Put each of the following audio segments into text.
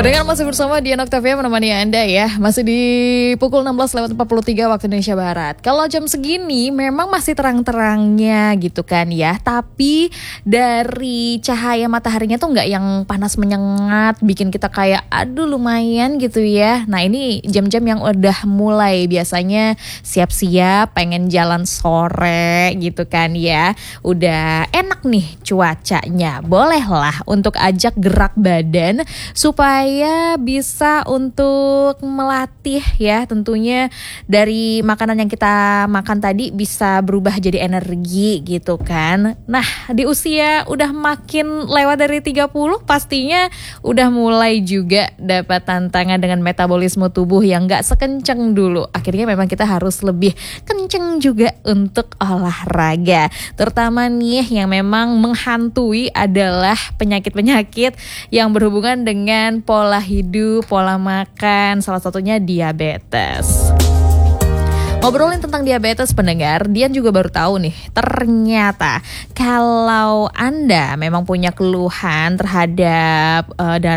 Pendengar masih bersama Dian Octavia menemani Anda ya. Masih di pukul 16:43 waktu Indonesia Barat. Kalau jam segini memang masih terang-terangnya gitu kan ya. Tapi dari cahaya mataharinya tuh nggak yang panas menyengat, bikin kita kayak aduh lumayan gitu ya. Nah ini jam-jam yang udah mulai biasanya siap-siap pengen jalan sore gitu kan ya. Udah enak nih cuacanya. Bolehlah untuk ajak gerak badan supaya bisa untuk melatih ya, tentunya dari makanan yang kita makan tadi bisa berubah jadi energi gitu kan. Nah di usia udah makin lewat dari 30 pastinya udah mulai juga dapat tantangan dengan metabolisme tubuh yang gak sekenceng dulu. Akhirnya memang kita harus lebih kenceng juga untuk olahraga. Terutama nih yang memang menghantui adalah penyakit-penyakit yang berhubungan dengan pola hidup, pola makan, salah satunya diabetes. Ngobrolin tentang diabetes pendengar, Dian juga baru tahu nih, ternyata kalau Anda memang punya keluhan terhadap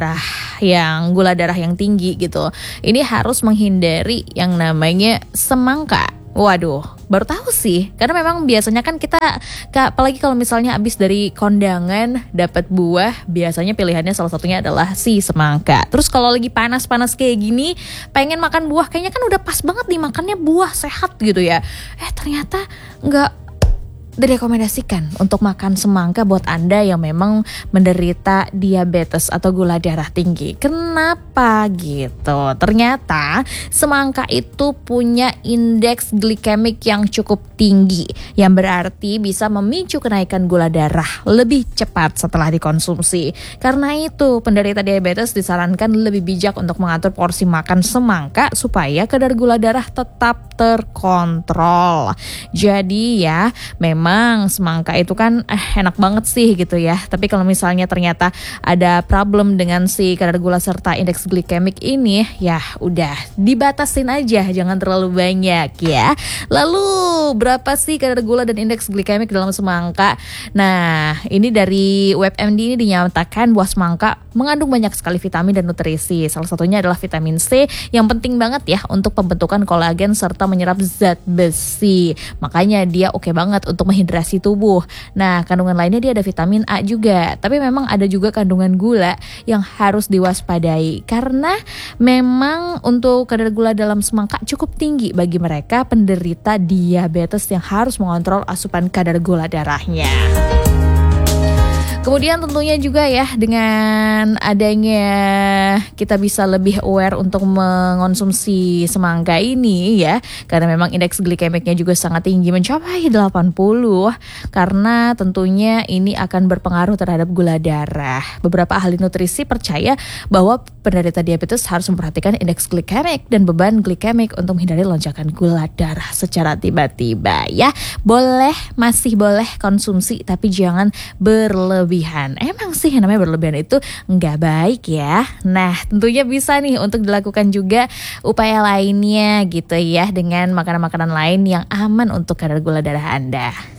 gula darah yang tinggi gitu, ini harus menghindari yang namanya semangka. Waduh, baru tahu sih, karena memang biasanya kan kita, apalagi kalau misalnya abis dari kondangan dapat buah, biasanya pilihannya salah satunya adalah si semangka. Terus kalau lagi panas-panas kayak gini, pengen makan buah, kayaknya kan udah pas banget nih makannya buah sehat gitu ya. Ternyata nggak direkomendasikan untuk makan semangka buat Anda yang memang menderita diabetes atau gula darah tinggi. Kenapa gitu? Ternyata semangka itu punya indeks glikemik yang cukup tinggi, yang berarti bisa memicu kenaikan gula darah lebih cepat setelah dikonsumsi. Karena itu penderita diabetes disarankan lebih bijak untuk mengatur porsi makan semangka supaya kadar gula darah tetap terkontrol. Jadi ya memang semangka itu kan enak banget sih gitu ya. Tapi kalau misalnya ternyata ada problem dengan si kadar gula serta indeks glikemik ini, ya udah dibatasin aja, jangan terlalu banyak ya. Lalu berapa sih kadar gula dan indeks glikemik dalam semangka? Nah ini dari WebMD ini dinyatakan bahwa semangka mengandung banyak sekali vitamin dan nutrisi. Salah satunya adalah vitamin C yang penting banget ya untuk pembentukan kolagen serta menyerap zat besi. Makanya dia oke banget untuk hidrasi tubuh. Nah, kandungan lainnya dia ada vitamin A juga. Tapi memang ada juga kandungan gula yang harus diwaspadai karena memang untuk kadar gula dalam semangka cukup tinggi bagi mereka penderita diabetes yang harus mengontrol asupan kadar gula darahnya. Kemudian tentunya juga ya dengan adanya kita bisa lebih aware untuk mengonsumsi semangka ini ya. Karena memang indeks glikemiknya juga sangat tinggi mencapai 80. Karena tentunya ini akan berpengaruh terhadap gula darah. Beberapa ahli nutrisi percaya bahwa penderita diabetes harus memperhatikan indeks glikemik dan beban glikemik untuk menghindari lonjakan gula darah secara tiba-tiba ya. Masih boleh konsumsi tapi jangan berlebihan. Emang sih yang namanya berlebihan itu nggak baik ya. Nah tentunya bisa nih untuk dilakukan juga upaya lainnya gitu ya dengan makanan-makanan lain yang aman untuk kadar gula darah Anda.